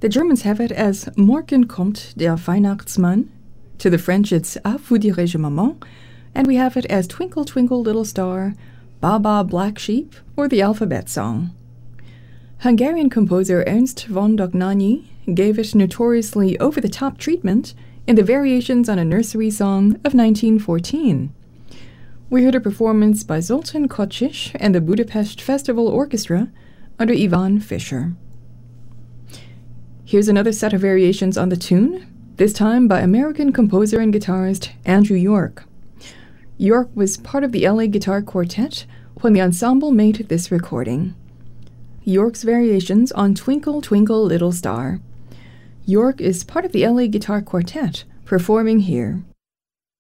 The Germans have it as Morgen kommt der Weihnachtsmann. To the French, it's A vous dirai-je maman. And we have it as Twinkle, Twinkle, Little Star, Ba Ba Black Sheep, or the Alphabet Song. Hungarian composer Ernst von Dohnányi gave it notoriously over-the-top treatment in the Variations on a Nursery Song of 1914. We heard a performance by Zoltán Kocsis and the Budapest Festival Orchestra under Ivan Fischer. Here's another set of variations on the tune, this time by American composer and guitarist Andrew York. York was part of the LA Guitar Quartet when the ensemble made this recording. York's variations on Twinkle, Twinkle, Little Star. York is part of the LA Guitar Quartet, performing here.